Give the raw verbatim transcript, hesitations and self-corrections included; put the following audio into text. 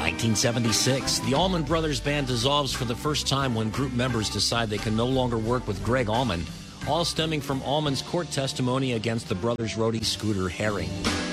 nineteen seventy-six, the Allman Brothers Band dissolves for the first time when group members decide they can no longer work with Greg Allman, all stemming from Allman's court testimony against the brothers' roadie Scooter Herring.